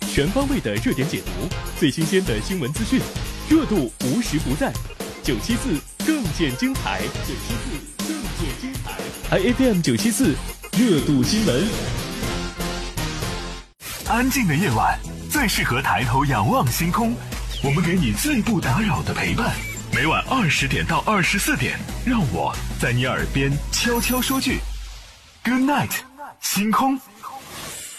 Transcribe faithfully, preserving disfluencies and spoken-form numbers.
全方位的热点解读，最新鲜的新闻资讯，热度无时不在。九七四更见精彩，九七四更见精彩 ，I F M 九七四热度新闻。 安静的夜晚最适合抬头仰望星空，我们给你最不打扰的陪伴。每晚二十点到二十四点，让我在你耳边悄悄说句 Good night， 星空。